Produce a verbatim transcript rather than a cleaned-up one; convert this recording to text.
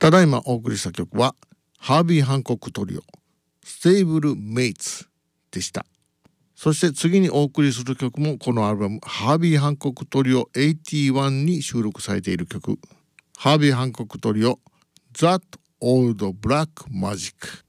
ただいまお送りした曲はハービー・ハンコックトリオステーブル・メイツでした。そして次にお送りする曲もこのアルバムハービー・ハンコックトリオはちじゅういちに収録されている曲、ハービー・ハンコックトリオ That Old Black Magic。